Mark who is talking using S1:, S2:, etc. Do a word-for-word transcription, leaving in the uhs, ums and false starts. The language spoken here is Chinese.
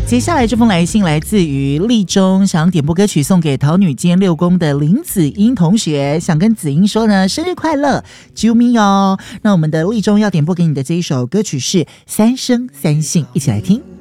S1: 接下来这封来信来自于立中，想点播歌曲送给桃女间六宫的林子英同学，想跟子英说呢，生日快乐，啾咪哦。那我们的立中要点播给你的这一首歌曲是《三生三幸》，一起来听。